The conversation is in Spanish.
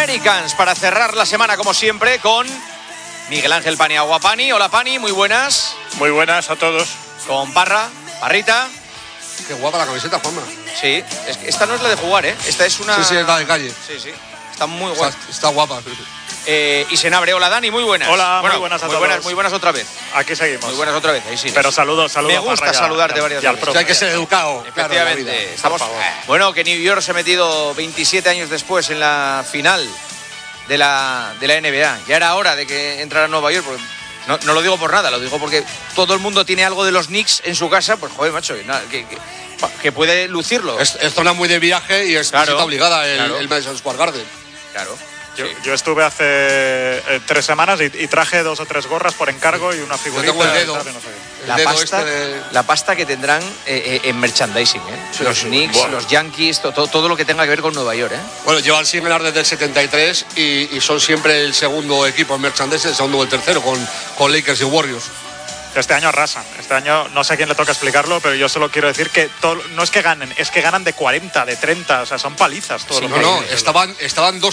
Americans para cerrar la semana como siempre con Miguel Ángel Paniagua. Pani, hola Pani, muy buenas. Muy buenas a todos. Con Parrita. Qué guapa la camiseta, Juanma. Sí, es que esta no es la de jugar, ¿eh? Esta es una... Sí, es la de calle. Sí, está muy guapa. Está guapa. Y Senabre, hola Dani, muy buenas. Hola, muy buenas a todos. Muy buenas otra vez. Aquí seguimos. Muy buenas otra vez, ahí sí. Pero saludos. Me gusta saludarte varias veces. Hay que ser educado. Efectivamente. Claro, Estamos... Bueno, que New York se ha metido 27 años después en la final de la NBA. Ya era hora de que entrara a Nueva York, porque no lo digo por nada, lo digo porque todo el mundo tiene algo de los Knicks en su casa, pues joder, macho, que puede lucirlo. Es zona muy de viaje y es visita obligada el Madison Square Garden. Claro. Yo estuve hace 3 semanas y traje 2 o 3 gorras por encargo y una figurita. Yo tengo el dedo. La pasta que tendrán en merchandising, ¿eh? Los Knicks, los Yankees, todo lo que tenga que ver con Nueva York, ¿eh? Bueno, llevan sin ganar desde el 73 y son siempre el segundo equipo en merchandising, el segundo o el tercero con Lakers y Warriors. Este año arrasan. Este año no sé a quién le toca explicarlo, pero yo solo quiero decir que no es que ganen, es que ganan de 40, de 30, o sea, son palizas todos los estaban 2